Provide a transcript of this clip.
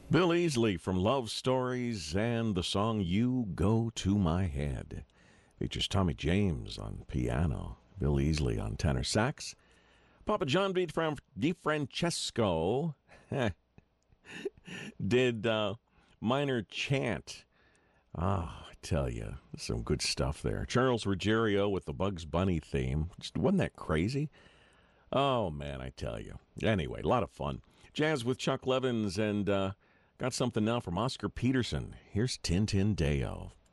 Bill Easley from Love Stories and the song You Go to My Head. Features Tommy James on piano, Bill Easley on tenor sax. Papa John DiFrancesco did Minor Chant. I tell you, some good stuff there. Charles Ruggiero with the Bugs Bunny theme. Wasn't that crazy? Oh, man, I tell you. Anyway, a lot of fun. Jazz with Chuck Levins, and got something now from Oscar Peterson. Here's Tintin Deo.